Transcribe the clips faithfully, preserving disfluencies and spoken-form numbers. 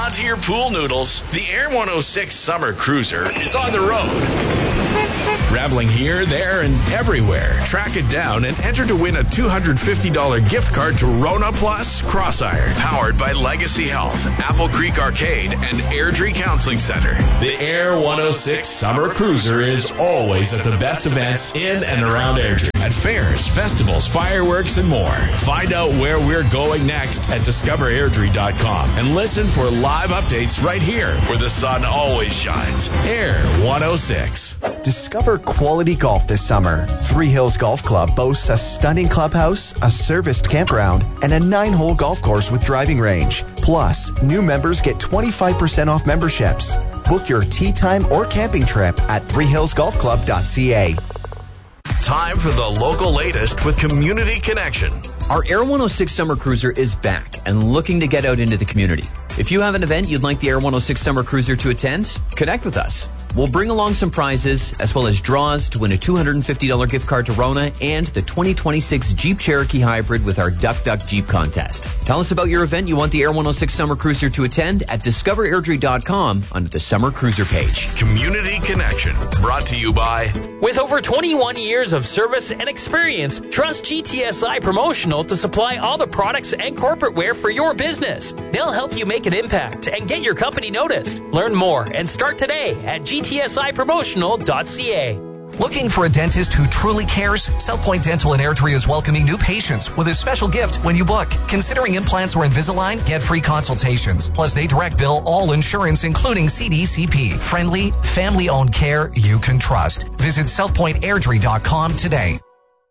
on to your pool noodles. The Air one oh six Summer Cruiser is on the road. Rambling here, there, and everywhere. Track it down and enter to win a two hundred fifty dollars gift card to Rona Plus Cross-Iron. Powered by Legacy Health, Apple Creek Arcade, and Airdrie Counseling Center. The Air one oh six Summer Cruiser is always at the best events in and around Airdrie. At fairs, festivals, fireworks, and more. Find out where we're going next at discover airdrie dot com and listen for live updates right here where the sun always shines. Air one oh six. Discover quality golf this summer. Three Hills Golf Club boasts a stunning clubhouse, a serviced campground, and a nine-hole golf course with driving range. Plus, new members get twenty-five percent off memberships. Book your tee time or camping trip at three hills golf club dot c a. Time for the local latest with Community Connection. Our Air one oh six Summer Cruiser is back and looking to get out into the community. If you have an event you'd like the Air one oh six Summer Cruiser to attend, connect with us. We'll bring along some prizes, as well as draws to win a two hundred fifty dollars gift card to Rona and the twenty twenty-six Jeep Cherokee Hybrid with our Duck Duck Jeep contest. Tell us about your event you want the Air one oh six Summer Cruiser to attend at discover airdrie dot com under the Summer Cruiser page. Community Connection, brought to you by... With over twenty-one years of service and experience, trust G T S I Promotional to supply all the products and corporate wear for your business. They'll help you make an impact and get your company noticed. Learn more and start today at G T S I promotional dot c a. Looking for a dentist who truly cares? South Point Dental in Airdrie is welcoming new patients with a special gift when you book. Considering implants or Invisalign, get free consultations. Plus, they direct bill all insurance, including C D C P. Friendly, family-owned care you can trust. Visit south point airdrie dot com today.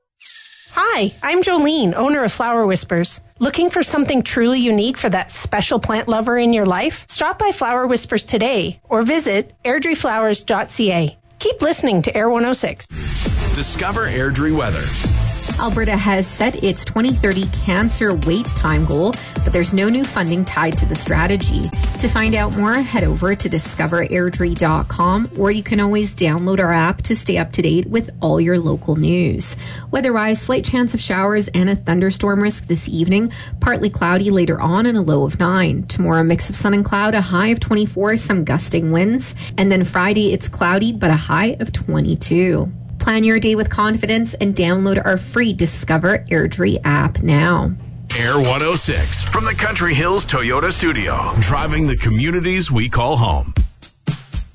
Hi, I'm Jolene, owner of Flower Whispers. Looking for something truly unique for that special plant lover in your life? Stop by Flower Whispers today or visit airdrie flowers dot c a. Keep listening to Air one oh six. Discover Airdrie weather. Alberta has set its twenty thirty cancer wait time goal, but there's no new funding tied to the strategy. To find out more, head over to discover airdrie dot com, or you can always download our app to stay up to date with all your local news. Weather-wise, slight chance of showers and a thunderstorm risk this evening. Partly cloudy later on and a low of nine. Tomorrow, a mix of sun and cloud, a high of twenty-four, some gusting winds. And then Friday, it's cloudy, but a high of twenty-two. Plan your day with confidence and download our free Discover Airdrie app now. Air one oh six from the Country Hills Toyota Studio, driving the communities we call home.